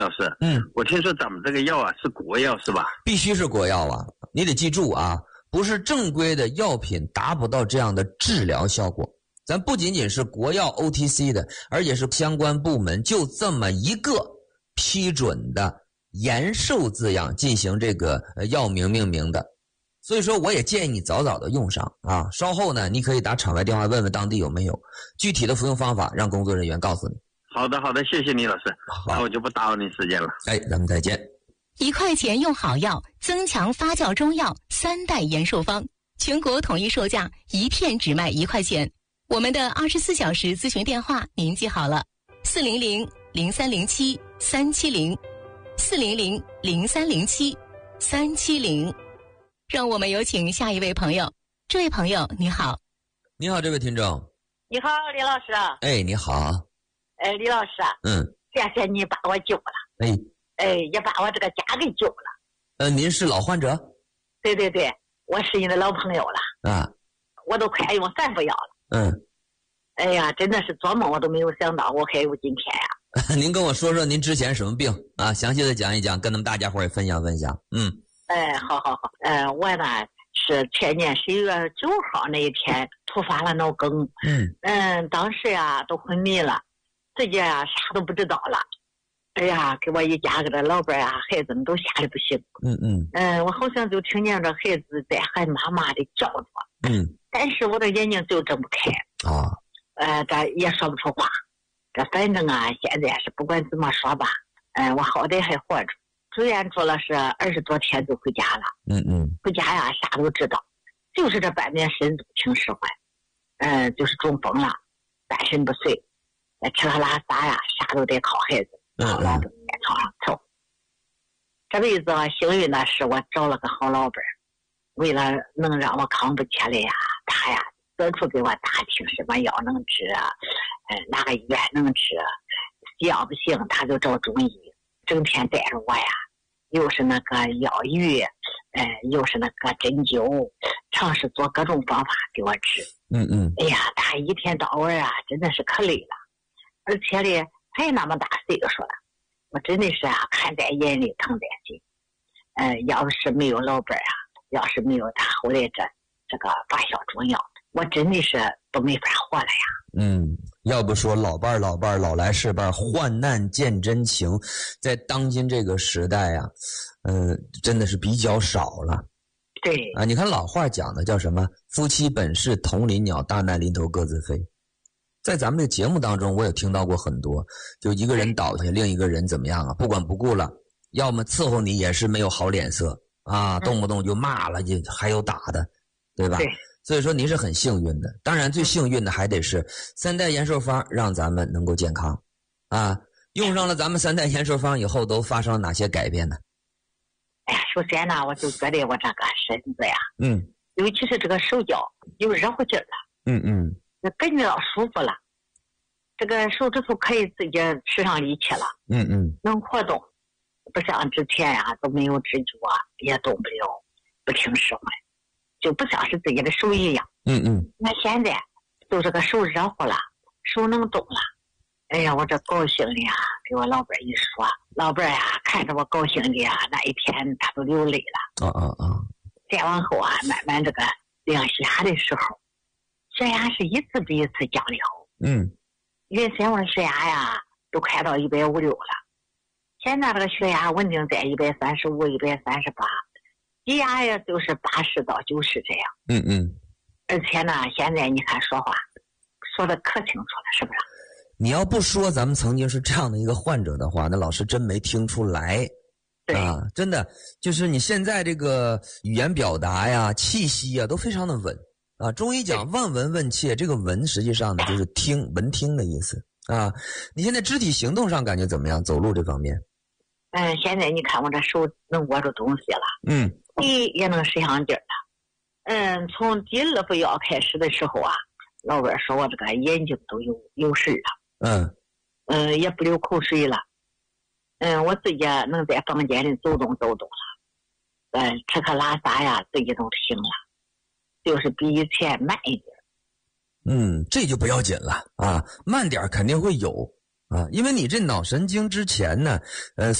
老师，我听说咱们这个药啊是国药是吧？ 必须是国药啊！你得记住啊，不是正规的药品达不到这样的治疗效果。咱不仅仅是国药 OTC 的，而且是相关部门就这么一个批准的延寿字样进行这个药名命名的。所以说我也建议你早早的用上啊。稍后呢，你可以打场外电话问问当地有没有具体的服用方法，让工作人员告诉你。 好的，谢谢你老师。那我就不打扰你时间了。 咱们再见。 1块钱用好药，增强发酵中药3代延寿方，全国统一售价1片只卖1块钱。我们的24小时咨询电话您记好了，400-0307-370，400-0307-370。让我们有请下一位朋友。这位朋友你好。 你好，这位听众。 你好，李老师。 你好。 李老师。谢谢你把我救了。也把我这个家给救了。 您是老患者？ 对，我是你的老朋友了。我都快用3副药了。哎呀，真的是做梦我都没有想到我还有今天呀。 您跟我说说您之前什么病啊？详细的讲一讲，跟咱们大家伙也分享分享。 好。我呢是前年11月9号那一天突发了脑梗。当时呀都昏迷了，自己呀啥都不知道了。哎呀，给我一家给这老伴啊孩子们都吓得不行。我好像就听见这孩子在喊妈妈的叫着。但是我的眼睛就睁不开。这也说不出话。这反正啊现在是不管怎么说吧，我好歹还活着。住院住了是20多天就回家了。回家呀啥都知道，就是这半边身都挺使坏。就是中风了，半身不遂，吃喝拉撒呀啥都得靠孩子，靠老子在床上凑。这辈子幸运的是我找了个好老伴儿，为了能让我康复起来呀，他呀四处给我打听什么药能治啊，哪个医院能治，要不行他就找中医，整天带着我呀，又是那个药浴，又是那个针灸，尝试做各种方法给我治。哎呀，他一天到晚啊真的是可累了，而且呢他也那么大岁数了，我真的是看在眼里疼在心。要是没有老伴啊，要是没有他后来这个发酵中药，我真的是都没法活了呀。 要不说老伴老来是伴，患难见真情，在当今这个时代啊，真的是比较少了。 对啊，你看老话讲的叫什么？夫妻本是同林鸟，大难临头各自飞。在咱们这个节目当中，我也听到过很多，就一个人倒下，另一个人怎么样啊？不管不顾了，要么伺候你也是没有好脸色啊，动不动就骂了，就还有打的，对吧？ 对。 所以说您是很幸运的，当然最幸运的还得是3代延寿方让咱们能够健康啊。用上了咱们3代延寿方以后，都发生了哪些改变呢？ 首先呢，我就觉得我这个身子呀，尤其是这个手脚有热乎劲儿了，感觉到舒服了，这个手指头可以自己使上力气了，能活动，不像之前呀都没有知觉啊，也动不了，不听使唤，就不像是自己的手一样。那现在就这个手热乎了，手能动了，哎呀，我这高兴的呀，给我老伴一说，老伴呀看着我高兴的呀，那一天他都流泪了。再往后啊，慢慢这个量血压的时候，血压是一次比一次降的好。原先我的血压呀都快到150-160了，现在这个血压稳定在135、138，低压也就是80到90这样。而且呢，现在你看说话说的可清楚了，是不是？ 你要不说咱们曾经是这样的一个患者的话，那老师真没听出来。真的就是你现在这个语言表达呀、气息呀都非常的稳啊。中医讲望闻问切，这个闻实际上呢就是闻听的意思啊。你现在肢体行动上感觉怎么样？走路这方面？ 现在你看我这手能握住东西了，腿也能使上劲儿了。从第2副药开始的时候啊，老伴说我这个眼睛都有神了，也不流口水了。我自己能在房间里走动了，吃喝拉撒呀自己都行了，就是比以前慢一点。 这就不要紧了啊，慢点肯定会有啊，因为你这脑神经之前呢，